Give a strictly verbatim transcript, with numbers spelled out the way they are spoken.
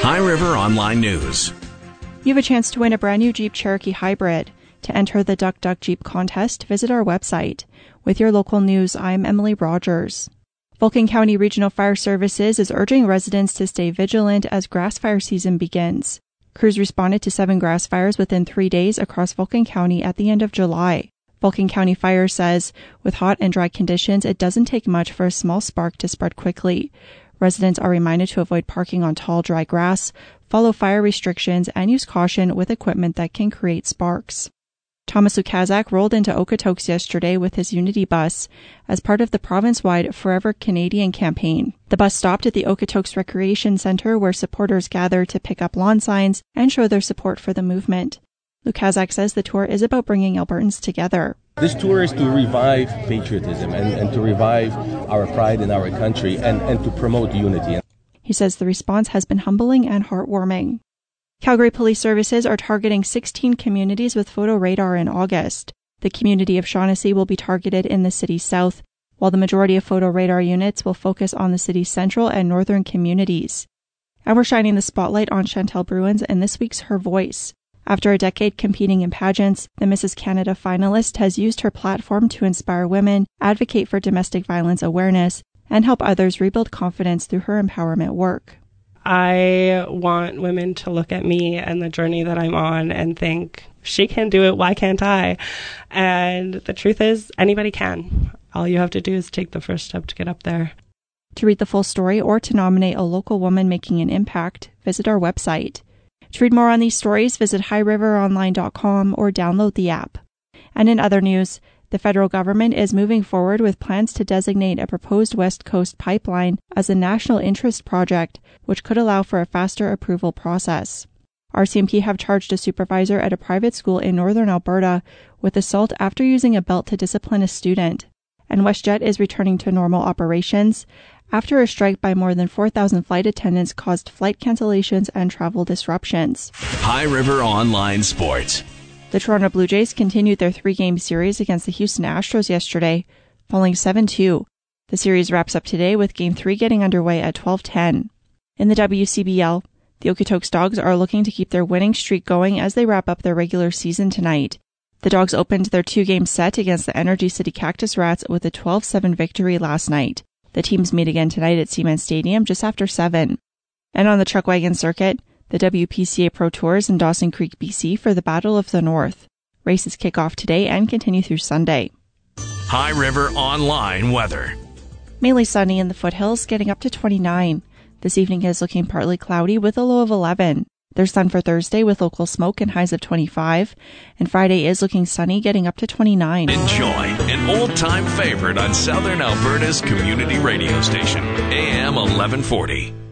High River Online News. You have a chance to win a brand new Jeep Cherokee Hybrid. To enter the Duck Duck Jeep contest, visit our website. With your local news, I'm Emily Rogers. Vulcan County Regional Fire Services is urging residents to stay vigilant as grass fire season begins. Crews responded to seven grass fires within three days across Vulcan County at the end of July. Vulcan County Fire says, with hot and dry conditions, it doesn't take much for a small spark to spread quickly. Residents are reminded to avoid parking on tall, dry grass, follow fire restrictions, and use caution with equipment that can create sparks. Thomas Lukaszak rolled into Okotoks yesterday with his Unity bus as part of the province-wide Forever Canadian campaign. The bus stopped at the Okotoks Recreation Centre where supporters gather to pick up lawn signs and show their support for the movement. Lukaszak says the tour is about bringing Albertans together. This tour is to revive patriotism and, and to revive our pride in our country and, and to promote unity. He says the response has been humbling and heartwarming. Calgary Police Services are targeting sixteen communities with photo radar in August. The community of Shaughnessy will be targeted in the city's south, while the majority of photo radar units will focus on the city's central and northern communities. And we're shining the spotlight on Chantel Bruins in this week's Her Voice. After a decade competing in pageants, the Missus Canada finalist has used her platform to inspire women, advocate for domestic violence awareness, and help others rebuild confidence through her empowerment work. I want women to look at me and the journey that I'm on and think, she can do it, why can't I? And the truth is, anybody can. All you have to do is take the first step to get up there. To read the full story or to nominate a local woman making an impact, visit our website. To read more on these stories, visit high river online dot com or download the app. And in other news, the federal government is moving forward with plans to designate a proposed West Coast pipeline as a national interest project, which could allow for a faster approval process. R C M P have charged a supervisor at a private school in northern Alberta with assault after using a belt to discipline a student. And WestJet is returning to normal operations after a strike by more than four thousand flight attendants caused flight cancellations and travel disruptions. High River Online Sports. The Toronto Blue Jays continued their three-game series against the Houston Astros yesterday, falling seven two. The series wraps up today with Game three getting underway at twelve ten. In the W C B L, the Okotoks Dogs are looking to keep their winning streak going as they wrap up their regular season tonight. The Dogs opened their two-game set against the Energy City Cactus Rats with a twelve seven victory last night. The teams meet again tonight at Seaman Stadium just after seven. And on the Truckwagon circuit, the W P C A Pro Tours in Dawson Creek, B C for the Battle of the North. Races kick off today and continue through Sunday. High River Online weather. Mainly sunny in the foothills, getting up to twenty-nine. This evening is looking partly cloudy with a low of eleven. There's sun for Thursday with local smoke and highs of twenty-five. And Friday is looking sunny, getting up to twenty-nine. Enjoy an old-time favorite on Southern Alberta's community radio station, A M eleven forty.